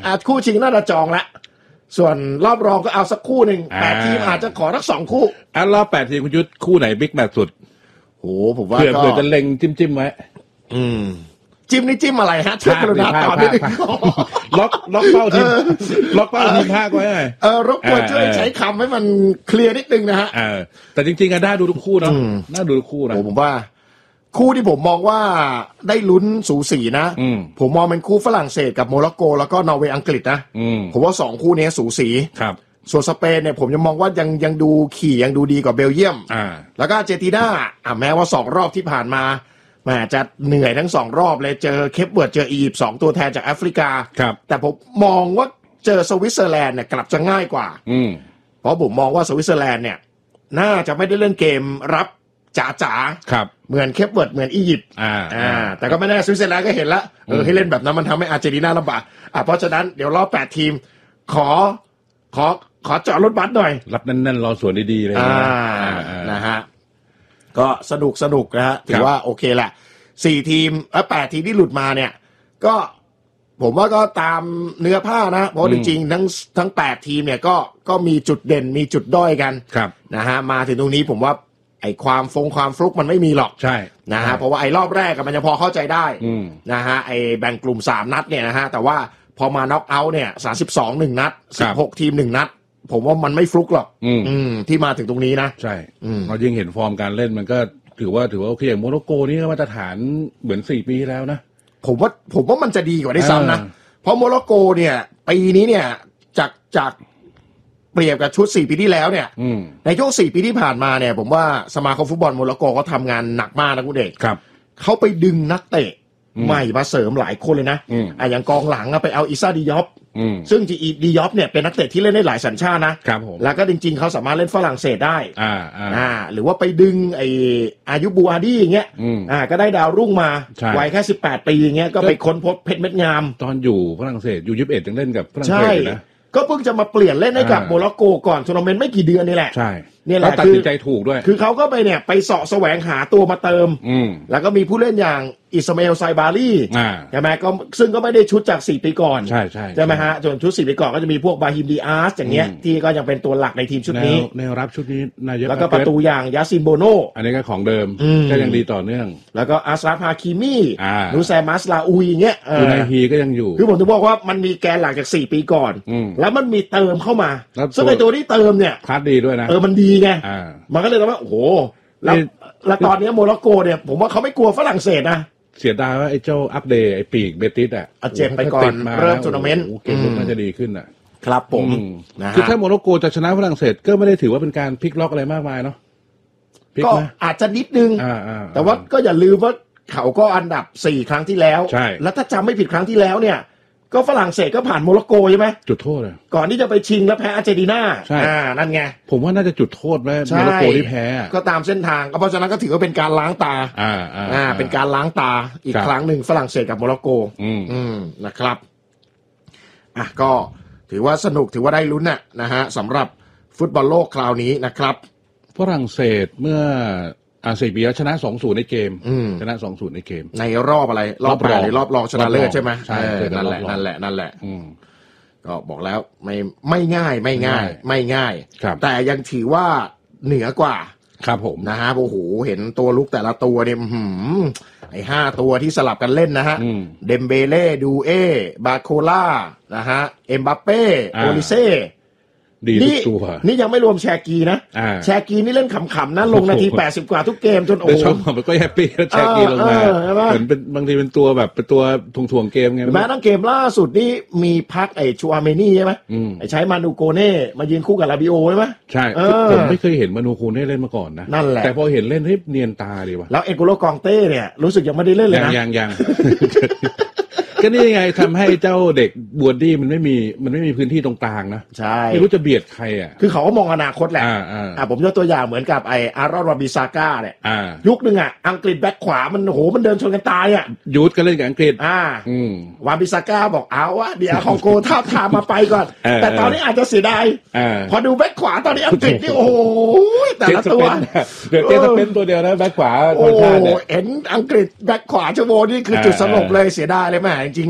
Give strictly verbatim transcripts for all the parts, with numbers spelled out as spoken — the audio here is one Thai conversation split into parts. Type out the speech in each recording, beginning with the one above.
คู่ชิงน่าจะจองละส่วนรอบรองก็เอาสักคู่หนึ่งแปดทีมอาจจะขอทั้งสองคู่อ่ะรอบแปดทีมคุณยุทธคู่ไหนบิ๊กแมตช์สุดโหผมว่าก็เผื่อจะเล็งจิ้มๆไว้อืมจิ้มนี่จิ้มอะไรฮะช่วยกรุณาตอบนิดนึงล็อกล็อกเป้าทีมล็อกเป้าทีมภาคไว้เออรบกวนช่วยใช้คำให้มันเคลียร์นิดนึงนะฮะเออแต่จริงๆก็น่าดูทุกคู่เนาะน่าดูทุกคู่นะผมว่าคู่ที่ผมมองว่าได้ลุ้นสูสีนะผมมองเป็นคู่ฝรั่งเศสกับโมร็อกโกแล้วก็นอร์เวย์อังกฤษนะผมว่าสองคู่นี้สูสีครับส่วนสเปนเนี่ยผมยังมองว่ายังยังดูขี่ยังดูดีกว่าเบลเยียมแล้วก็อาร์เจนตินาอ่ะแม้ว่าสองรอบที่ผ่านมาแหมจะเหนื่อยทั้งสองรอบเลยเจอเคปเวิร์ดเจออียิปต์สองตัวแทนจากแอฟริกาแต่ผมมองว่าเจอสวิตเซอร์แลนด์เนี่ยกลับจะง่ายกว่าเพราะผมมองว่าสวิตเซอร์แลนด์เนี่ยน่าจะไม่ได้เล่นเกมรับจ๋าๆเหมือนเคปเวิร์ดเหมือนอียิปต์อ่าอ่าแต่ก็ไม่แน่สวิตเซอร์แลนด์ก็เห็นละเออให้เล่นแบบนั้นมันทำให้อาร์เจนตินาลำบากอ่ะเพราะฉะนั้นเดี๋ยวรอบแปดทีมขอขอขอเจาะรถบัสหน่อยรับแน่นๆรอสวนดีๆเลยนะฮะก็สนุกสนุกนะฮะถือว่าโอเคแหละสี่ทีมเออแปดทีมที่หลุดมาเนี่ยก็ผมว่าก็ตามเนื้อผ้านะเพราะจริงๆทั้งทั้งแปดทีมเนี่ยก็ก็มีจุดเด่นมีจุดด้อยกันนะฮะมาถึงตรงนี้ผมว่าไอ้ความฟงความฟลุกมันไม่มีหรอกใช่นะฮะเพราะว่าไอ้รอบแรกมันจะพอเข้าใจได้นะฮะไอ้แบ่งกลุ่มสามนัดเนี่ยนะฮะแต่ว่าพอมาน็อกเอาท์เนี่ยสามสิบสองหนึ่งนัดสิบหกทีมหนึ่งนัดผมว่ามันไม่ฟลุกหรอกอืมที่มาถึงตรงนี้นะใช่เรายิ่งเห็นฟอร์มการเล่นมันก็ถือว่าถือว่าโอเคอย่างโมร็อกโกนี่ก็มาตรฐานเหมือนสี่ปีแล้วนะผมว่าผมว่ามันจะดีกว่าได้ซ้ำนะเพราะโมร็อกโกเนี่ยปีนี้เนี่ยจากจากเปรียบกับชุดสี่ปีที่แล้วเนี่ยในช่วงสี่ปีที่ผ่านมาเนี่ยผมว่าสมาคมฟุตบอลโมร็อกโกก็ทำงานหนักมากนะคุณเอกครับเขาไปดึงนักเตะใหม่มาเสริมหลายคนเลยนะอ่ะอย่างกองหลังไปเอาอิซ่าดิยอปซึ่งจีดียอปเนี่ยเป็นนักเตะที่เล่นได้หลายสัญชาตินะครับผมแล้วก็จริงๆเขาสามารถเล่นฝรั่งเศสได้อ่าอ่าหรือว่าไปดึงไอ้อายุบูอาดี้อย่างเงี้ยอ่าก็ได้ดาวรุ่งมาวัยแค่สิบแปดปีอย่างเงี้ยก็ไปค้นพบเพชรเม็ดงามตอนอยู่ฝรั่งเศสอยู่ยี่สิบเอ็ดยังเล่นกับฝรั่งเศสนะก็เพิ่งจะมาเปลี่ยนเล่นให้กับโมร็อกโกก่อนทัวร์นาเมนต์ไม่กี่เดือนนี่แหละใช่เนี่ยแหละตัดสินใจถูกด้วยคือเขาก็ไปเนี่ยไปเสาะแสวงหาตัวมาเติมแล้วก็มีผู้เล่นอย่างอิสมาเอลไซบารีใช่ไหมก็ซึ่งก็ไม่ได้ชุดจากสี่ปีก่อนใช่ใช่ใช่ไหมฮะส่วนชุดสี่ปีก่อนก็จะมีพวกบาฮิมดีอาร์สอย่างเงี้ยที่ก็ยังเป็นตัวหลักในทีมชุดนี้แนวรับชุดนี้นายกแล้วก็ประตูอย่างยาซินโบโนอันนี้ก็ของเดิมก็ยังดีต่อเนื่องแล้วก็อาซาฟฮาคิมินูแซมัสลาอุยอย่างเงี้ยยูไนฮีก็ยังอยู่คือผมจะบอกว่ามันมีแกนหลักจากสี่ปีก่อนแล้วมันมีเติมเข้ามาซึ่งในตัวที่เติมเนี่ยคัดดีด้วยนะเออมันดีไงมันก็เลยทำให้โอ้โหแล้วแล้วตอนนี้โมร็อกโกเนี่ยผมว่าเขาไม่กลัวฝรั่งเศสนะเสียดายว่าไอ้เจ้าอัปเดตไอ้ปีกเบติสอ่ะเจ็บไปก่อนเริ่มทัวร์นาเมนต์เกมมันน่าจะดีขึ้นอ่ะครับผมคือถ้าโมร็อกโกจะชนะฝรั่งเศสก็ไม่ได้ถือว่าเป็นการพลิกล็อกอะไรมากมายเนาะก็อาจจะนิดนึงแต่ว่าก็อย่าลืมว่าเขาก็อันดับสี่ครั้งที่แล้วแล้วถ้าจำไม่ผิดครั้งที่แล้วเนี่ยก็ฝรั่งเศสก็ผ่านโมร็อกโกใช่ไหมจุดโทษเลยก่อนที่จะไปชิงแล้วแพ้อาร์เจนตินาอ่านั่นไงผมว่าน่าจะจุดโทษไหมโมร็อกโกที่แพ้ก็ตามเส้นทางก็เพราะฉะนั้นก็ถือว่าเป็นการล้างตาอ่าอ่าเป็นการล้างตาอีกครั้งหนึ่งฝรั่งเศสกับโมร็อกโกอืมอืมนะครับอ่ะก็ถือว่าสนุกถือว่าได้ลุ้นน่ะนะฮะสำหรับฟุตบอลโลกคราวนี้นะครับฝรั่งเศสเมื่ออ่าสี่ปีแล้วชนะ สองศูนย์ ในเกมชนะ สองศูนย์ ในเกมในรอบอะไรรอบแปดในรอบรองชนะเลิศใช่ไหมใช่นั่นแหละนั่นแหละนั่นแหละก็บอกแล้วไม่ไม่ง่ายไม่ง่ายไม่ง่ายแต่ยังถือว่าเหนือกว่าครับผมนะฮะโอ้โหเห็นตัวลุกแต่ละตัวเนี่ยหืมไอ้ห้าตัวที่สลับกันเล่นนะฮะเดมเบเล่ดูเอบาโคล่านะฮะเอ็มบัปเป้โอลิเซ่ดีทุกตัวนี่ยังไม่รวมแชกีนะแชกีนี่เล่นขำๆนะลงนาทีแปดสิบกว่าทุกเกมจนโอ้ชอบมันก็แฮปปี้แชกีลงมาเหมือนเป็นบางทีเป็นตัวแบบเป็นตัวถ่วงๆเกมไงแม้ทั้งเกมล่าสุดนี่มีพักไอ้ชูอาเมนี่ใช่ไหมไอ้ใช้มานูโกเน่มายืนคู่กับลาบิโอใช่ไหมใช่ผมไม่เคยเห็นมานูโกเน่เล่นมาก่อนนะนั่นแหละแต่พอเห็นเล่นเฮ้ยเนียนตาดีว่ะแล้วเอ็นโกโลกองเต้เนี่ยรู้สึกยังไม่ได้เล่นเลยนะยังยังก็นี่ไงทำให้เจ้าเด็กบวดดี้มันไม่มีมันไม่มีพื้นที่ตรงกลางนะใช่ไม่รู้จะเบียดใครอ่ะคือเขาก็มองอนาคตแหละอ่าอ่าผมยกตัวอย่างเหมือนกับไออารอนวาบิซาก้าเนี่ยยุคนึงอ่ะอังกฤษแบ็คขวามันโหมันเดินชนกันตายอ่ะยูทก็เล่นกับอังกฤษอ่าอืมวาบิซาก้าบอกเอาวะเดี๋ยวของโกท้าทามมาไปก่อนแต่ตอนนี้อาจจะเสียดายพอดูแบ็คขวาตอนนี้อังกฤษนี่โอ้โหแต่ละตัวเดี๋ยวเจสเป็นตัวเดียวนะแบ็คขวาโอ้เห็นอังกฤษแบ็คขวาชั่วโมงนี่คือจุดสลบเลยเสียดายเลยแม่จริง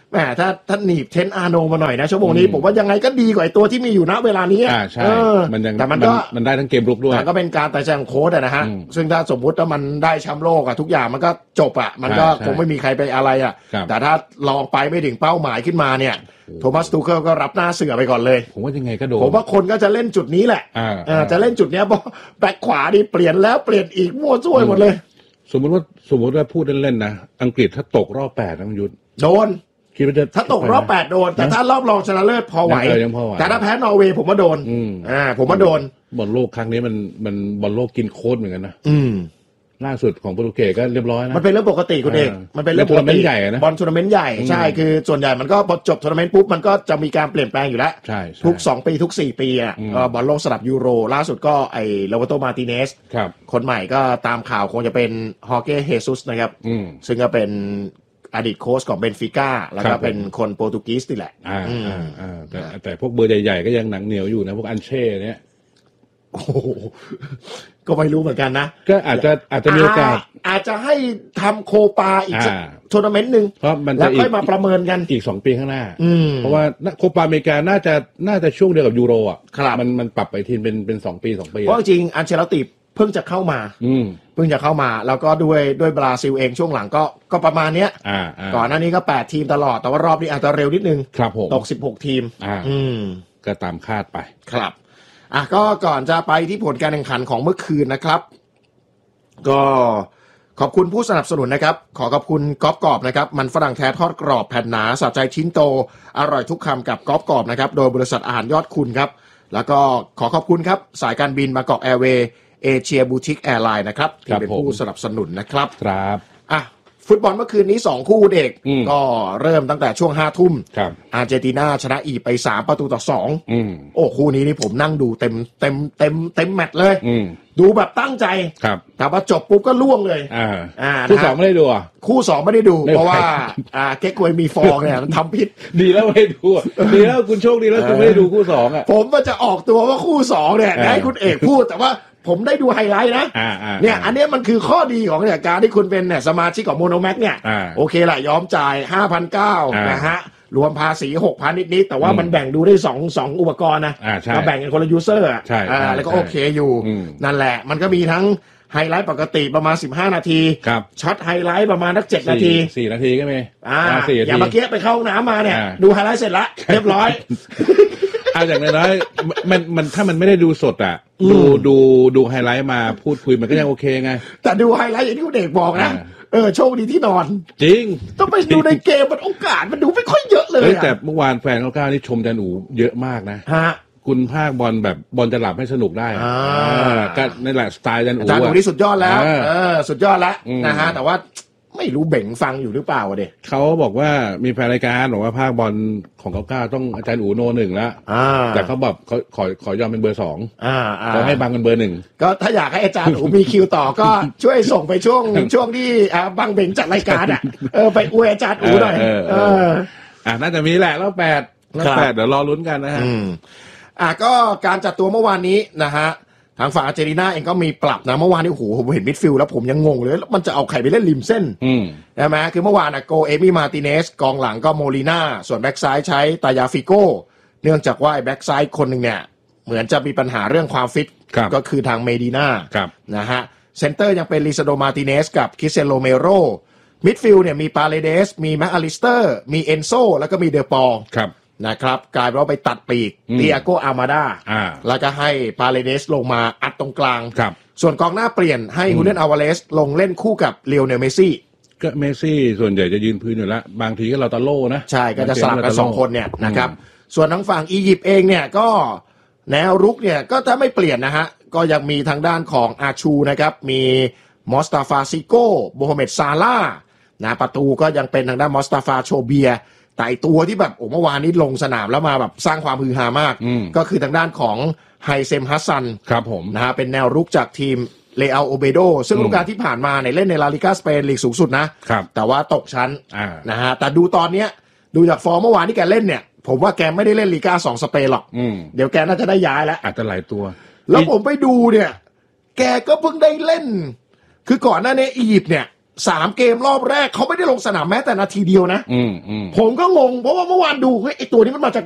แหมถ้าถ้าหนีบเทนอาโนมาหน่อยนะชั่วโมงนี้ผมว่ายังไงก็ดีกว่าไอ้ตัวที่มีอยู่ณเวลานี้อ่าใช่มันยังแต่มันก็มันได้ทั้งเกมรุกด้วยแต่ก็เป็นการตัดใจของโค้ชนะฮะซึ่งถ้าสมมุติว่ามันได้แชมป์โลกอะทุกอย่างมันก็จบอะมันก็คงไม่มีใครไปอะไรอะแต่ถ้าลองไปไม่ถึงเป้าหมายขึ้นมาเนี่ยโทมัสทูเคิลก็รับหน้าเสือไปก่อนเลยผมว่ายังไงก็โดนผมว่าคนก็จะเล่นจุดนี้แหละอ่าจะเล่นจุดนี้เพราะแบ็คขวานี่เปลี่ยนแล้วเปลี่ยนอีกมั่วซั่วหมดเลยสมมติว่าสมมติว่าพูดเล่นๆนะอังกฤษถ้าตกรอบแปดนะยุทธโดนคิดว่าจะถ้าตกรอบแปดโดนแต่ถ้ารอบรองชนะเลิศพอไหวแต่ถ้าแพ้นอร์เวย์ผมว่าโดนอ่าผมว่าโดนบอลโลกครั้งนี้มันมันบอลโลกกินโค้ดเหมือนกันนะอืมล่าสุดของโปรตุเกสก็เรียบร้อยนะมันเป็นเรื่องปกติคุณเอกมันเป็นเรื่องปกติใหญ่นะบอลทัวร์นาเมนต์ใหญ่ใช่คือส่วนใหญ่มันก็พอจบทัวร์นาเมนต์ปุ๊บมันก็จะมีการเปลี่ยนแปลงอยู่แล้วทุกสองปีทุกสี่ปีอ่ะบอลโลกสลับยูโรล่าสุดก็ไอ้โรเบโตมาร์ติเนสคนใหม่ก็ตามข่าวคงจะเป็นฮอร์เก้เฮซุสนะครับซึ่งก็เป็นอดีตโค้ชของเบนฟิก้าแล้วก็เป็นคนโปรตุเกสนี่แหละอ่าอ่าแต่แต่พวกเบอร์ใหญ่ๆก็ยังหนังเหนียวอยู่นะพวกอันเช่เนี่ยโอ้ก็ไม่รู้เหมือนกันนะก็อาจจะอาจจะมีโอกาสอาจจะให้ทำโคปาอีกทัวร์นาเมนต์หนึ่งแล้วค่อยมาประเมินกันอีกสองปีข้างหน้าเพราะว่าโคปาอเมริกาน่าจะน่าจะช่วงเดียวกับยูโรอ่ะมันมันปรับไปทีเป็นเป็นสองปีสองปีเพราะจริงอันเชลติเพิ่งจะเข้ามาเพิ่งจะเข้ามาแล้วก็ด้วยด้วยบราซิลเองช่วงหลังก็ก็ประมาณเนี้ยก่อนหน้านี้ก็แปดทีมตลอดแต่ว่ารอบนี้อาจจะเร็วนิดนึงตกสิบหกทีมก็ตามคาดไปครับอ่ะก็ก่อนจะไปที่ผลการแข่งขันของเมื่อคืนนะครับก็ขอบคุณผู้สนับสนุนนะครับขอขอบคุณก๊อฟกรอบนะครับมันฝรั่งแท้ทอดกรอบแผ่นหนาสะใจชิ้นโตอร่อยทุกคำกับก๊อฟกรอบนะครับโดยบริษัทอาหารยอดคุณครับแล้วก็ขอขอบคุณครับสายการบินบางกอกแอร์เวย์เอเชียบูติกแอร์ไลน์นะครับที่เป็นผู้สนับสนุนนะครับครับอ่ะฟุตบอลเมื่อคืนนี้สองคู่เด็กก็เริ่มตั้งแต่ช่วงห้าทุ่มอาร์เจนตินาชนะอียิปต์ไปสามประตูต่อสองโอ้คู่นี้นี่ผมนั่งดูเต็มเต็มเต็มเต็มแมตช์เลยดูแบบตั้งใจแต่พอจบปุ๊บก็ล่วงเลยคู่สองไม่ได้ดูอ่ะคู่สองไม่ได้ดูเพราะว่าอ่าเก๊กควยมีฟองเนี่ยมันทำผิดดีแล้วไม่ดูดีแล้วคุณโชคดีแล้วคุณไม่ได้ดูคู่สองอ่ะผมมันจะออกตัวว่าคู่สองเนี่ยให้คุณเอกพูดแต่ว่าผมได้ดูไฮไลท์นะเนี่ยอันนี้มันคือข้อดีของเนี่ยการที่คุณเป็นเนี่ยสมาชิกของโมโนแม็กเนี่ยโอเคแหละยอมจ่าย ห้าพันเก้าร้อย นะฮะรวมภาษี หกพัน นิดๆแต่ว่ามันแบ่งดูได้สอง สองอุปกรณ์นะก็แบ่งกันคนละยูเซอร์อ่ะแล้วก็โอเคอยู่นั่นแหละมันก็มีทั้งไฮไลท์ปกติประมาณสิบห้านาทีช็อตไฮไลท์ประมาณสักเจ็ดนาทีสี่นาทีก็มีอ่าอย่างเมื่อกี้ไปเข้าห้องน้ำมาเนี่ยดูไฮไลท์เสร็จแล้วเรียบร้อยอ่าอย่างน้อยๆมันมันถ้ามันไม่ได้ดูสดอ่ะดูดูดูไฮไลท์มาพูดคุยมันก็ยังโอเคไงแต่ดูไฮไลท์อย่างที่คุณเด็กบอกนะเออโชคดีที่นอนจริงต้องไปดูในเกมมันโอกาสมันดูไม่ค่อยเยอะเลยแต่เมื่อวานแฟนเขากล้านี่ชมจันอูเยอะมากนะฮะคุณภาคบอลแบบบอลจะหลับให้สนุกได้อ่าก็นี่แหละสไตล์จันอูจันอูนี่สุดยอดแล้วเออสุดยอดแล้วนะฮะแต่ว่าไม่รู้เบ่งฟังอยู่หรือเปล่าเด็กเขาบอกว่ามีแฟนรายการบอกว่าภาคบอลของเขากล้าต้องอาจารย์อูโนหนึ่งแล้วแต่เขาแบบเขาขอขอยอมเป็นเบอร์สองเขาให้บังเป็นเบอร์หนึ่งก็ถ้าอยากให้อาจารย์อูมีคิวต่อก็ช่วยส่งไปช่วงช่วงที่บังเบ่งจัดรายการอ่ะเออไปอวยอาจารย์อูหน่อยเอออ่าน่าจะมีแหละรอบแปดรอบแปดเดี๋ยวรอลุ้นกันนะฮะอ่าก็การจัดตัวเมื่อวานนี้นะฮะทางฝั่งอาร์เจนตินาเองก็มีปรับนะเมื่อวานนี้โอ้โหผมเห็นมิดฟิลด์แล้วผมยังงงเลยมันจะเอาใครไปเล่นริมเส้นใช่ไหมคือเมื่อวานอะโกเอมี่มาร์ติเนสกองหลังก็โมลิน่าส่วนแบ็กซ้ายใช้ตายาฟิโก้เนื่องจากว่าไอ้แบ็กซ้ายคนหนึ่งเนี่ยเหมือนจะมีปัญหาเรื่องความฟิตก็คือทางเมดิน่านะฮะเซนเตอร์ยังเป็นลิซาโดมาร์ติเนสกับคิเซโลเมโรมิดฟิลด์เนี่ยมีปาเลเดสมีแม็กอลิสเตอร์มีเอนโซแล้วก็มีเดอปอลนะครับกลายเป็นว่าไปตัดปีกเตียโกอามาดาแล้วก็ให้ปาเลเดสลงมาอัดตรงกลางส่วนกองหน้าเปลี่ยนให้ฮูเลียนอาวาเลสลงเล่นคู่กับเลโอเนลเมซี่ก็เมซี่ส่วนใหญ่จะยืนพื้นอยู่แล้วบางทีก็ลาตาโลนะใช่ก็จะสลับกันสองคนเนี่ยนะครับส่วนทางฝั่งอียิปต์เองเนี่ยก็แนวรุกเนี่ยก็ถ้าไม่เปลี่ยนนะฮะก็ยังมีทางด้านของอาชูนะครับมีมอสตาฟาซิโก้โมฮัมเหม็ดซาลาห์นะประตูก็ยังเป็นทางด้านมอสตาฟาโชเบียแต่ตัวที่แบบโอ้เมื่อวานนี้ลงสนามแล้วมาแบบสร้างความฮือฮามากก็คือทางด้านของไฮเซมฮัสซันครับผมนะฮะเป็นแนวรุกจากทีมเรอัลโอเบโดซึ่งฤดูกาลที่ผ่านมาเนี่ยเล่นในลาลิก้าสเปนลีกสูงสุดนะแต่ว่าตกชั้นนะฮะแต่ดูตอนเนี้ยดูจากฟอร์มเมื่อวานที่แกเล่นเนี่ยผมว่าแกไม่ได้เล่นลีก้าสองสเปนหรอกเดี๋ยวแกน่าจะได้ย้ายแล้วอาจจะหลายตัวแล้วผมไปดูเนี่ยแกก็เพิ่งได้เล่นคือก่อนหน้านี้อียิปต์เนี่ยสามเกมรอบแรกเขาไม่ได้ลงสนามแม้แต่นาทีเดียวนะอืมอืมผมก็งงเพราะว่าเมื่อวานดูเฮ้ยไอตัวนี้มันมาจาก